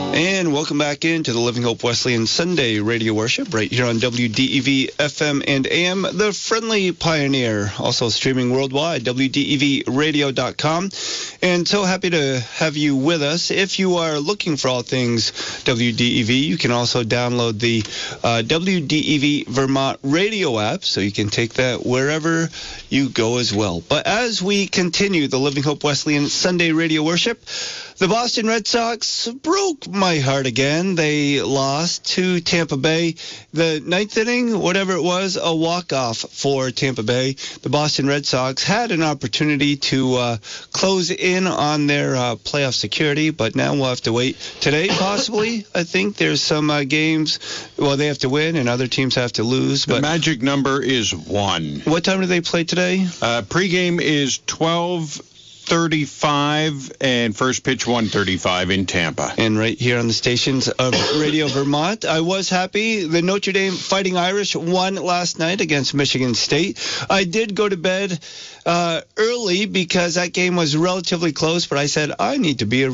And welcome back into the Living Hope Wesleyan Sunday Radio Worship right here on WDEV FM and AM, the friendly pioneer, also streaming worldwide, WDEVradio.com. And so happy to have you with us. If you are looking for all things WDEV, you can also download the WDEV Vermont radio app, so you can take that wherever you go as well. But as we continue the Living Hope Wesleyan Sunday Radio Worship, the Boston Red Sox broke my heart again. They lost to Tampa Bay. The ninth inning, whatever it was, a walk-off for Tampa Bay. The Boston Red Sox had an opportunity to close in on their playoff security, but now we'll have to wait. Today, possibly, I think there's some games, well, they have to win and other teams have to lose. The magic number is 1. What time do they play today? Pregame is 12:35 and first pitch 1:35 in Tampa. And right here on the stations of Radio Vermont. I was happy. The Notre Dame Fighting Irish won last night against Michigan State. I did go to bed early because that game was relatively close, but I said I need to be a